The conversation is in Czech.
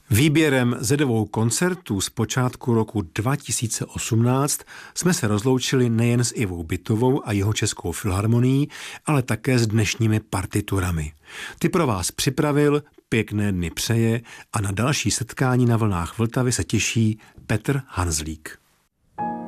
Výběrem ze 2 koncertů z počátku roku 2018 jsme se rozloučili nejen s Ivou Bytovou a Jihočeskou filharmonií, ale také s dnešními partiturami. Ty pro vás připravil, pěkné dny přeje a na další setkání na vlnách Vltavy se těší Petr Hanzlík.